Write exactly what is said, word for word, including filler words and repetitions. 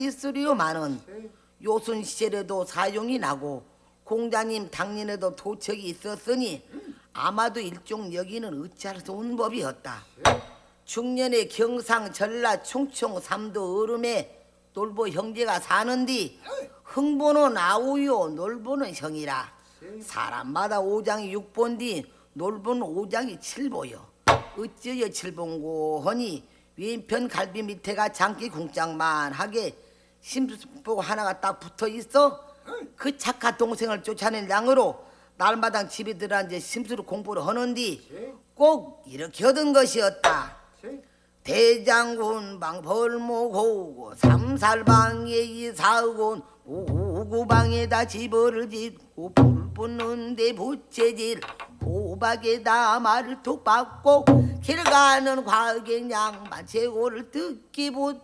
있으리요마는 요순 시절에도 사용이 나고 공자님 당년에도 도척이 있었으니 아마도 일종 여기는 어찌할 수 없는 법이었다. 중년에 경상 전라 충청 삼도 얼음에 놀보 형제가 사는디 흥보는 아우요 놀보는 형이라. 사람마다 오장이 육본디 놀보는 오장이 칠보요. 어찌여 칠본고 하니 왼편 갈비 밑에가 장기 궁짝만 하게 심수보 하나가 딱 붙어 있어. 그 착한 동생을 쫓아낸 양으로 날마당 집에 들어앉아 심수로 공부를 하는디 꼭 이렇게 얻은 것이었다. 대장군 방 벌모고고 삼살방에 이사고 오구방에다 집을 짓고 불 붙는데 부채질 호박에다 말을 톡 받고 길 가는 과객 양반 재고를 듣기 못